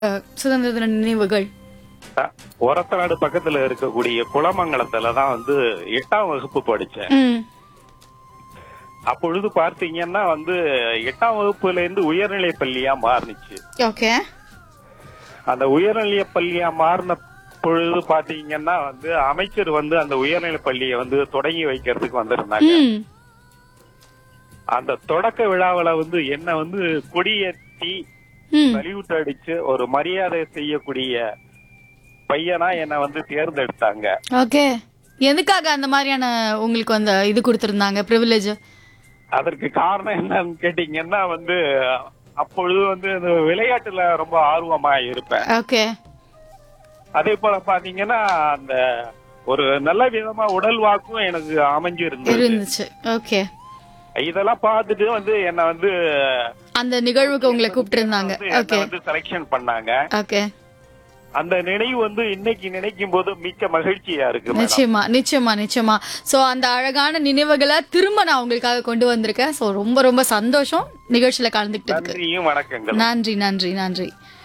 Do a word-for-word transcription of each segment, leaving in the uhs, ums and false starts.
சுதந்திர தின நினைவுகள்? ஒரத்தநாடு பக்கத்துல இருக்கக்கூடிய குளமங்கலத்துல தான் வந்து எட்டாம் வகுப்பு படிச்சேன். ம். அப்பொழுது பார்த்தீங்கன்னா வந்து எட்டாம் வகுப்புல இருந்து உயர்நிலை பள்ளியா மாறுனுச்சு. ஓகே. அந்த உயர்நிலை பள்ளியா மாறின பொழுது பாத்தீங்கன்னா வந்து அமைச்சர் வந்து அந்த உயர்நிலை பள்ளியை வந்து தொடங்கி வைக்கிறதுக்கு வந்திருந்தாங்க. ம். அந்த தொடக்க விழாவில வந்து என்ன வந்து கொடியேற்றி ம். சல்யூட் அடிச்சு ஒரு மரியாதை செய்யக்கூடிய பையனா என்ன வந்து தேர்ந்தெடுத்தாங்க. ஓகே. எதுக்காக அந்த மாதிரியான உங்களுக்கு அந்த இது கொடுத்திருந்தாங்க பிரிவிலேஜ்? அதற்கு காரணம் என்னன்னு கேட்டீங்கன்னா வந்து அப்பொழுது வந்து இந்த விளையாட்டுல ரொம்ப ஆர்வமா இருப்பேன். ஓகே. அதே போல பாத்தீங்கன்னா அந்த ஒரு நல்ல விதமா உடல் வாக்கும் எனக்கு அமைஞ்சு இருந்தது. இருந்துச்சு. ஓகே. இதெல்லாம் பார்த்துட்டு வந்து என்ன வந்து அந்த நிகழ்வுக்கு உங்களை கூப்பிட்டு இருந்தாங்க. வந்து என்னை ஓகே. வந்து செலக்ஷன் பண்ணாங்க. ஓகே. அந்த நினைவு வந்து இன்னைக்கு நினைக்கும் போது மிக்க மகிழ்ச்சியா இருக்கு மேடம். நிச்சயமா நிச்சயமா நிச்சயமா. சோ அந்த அழகான நினைவுகளை திரும்ப நான் உங்களுக்காக கொண்டு வந்திருக்கேன். சோ ரொம்ப ரொம்ப சந்தோஷம் நிகழ்ச்சியில கலந்துக்கிட்டதுக்கு. நன்றியும் வணக்கங்கள். நன்றி நன்றி நன்றி.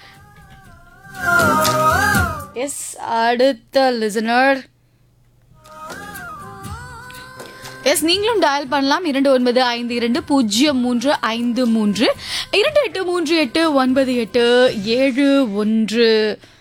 எஸ், அடுத்த லிசனர். எஸ், நீங்களும் டயல் பண்ணலாம். இரண்டு ஒன்பது ஐந்து இரண்டு பூஜ்ஜியம் மூன்று ஐந்து மூன்று இரண்டு எட்டு மூன்று எட்டு ஒன்பது எட்டு ஏழு ஒன்று.